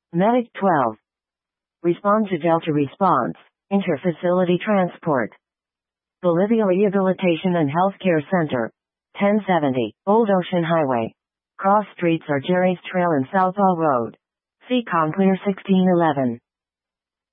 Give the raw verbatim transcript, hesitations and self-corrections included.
Medic twelve. Respond to Delta response. Interfacility transport. Bolivia Rehabilitation and Healthcare Center. ten seventy. Old Ocean Highway. Cross streets are Jerry's Trail and Southall Road. Seacom Clear sixteen eleven.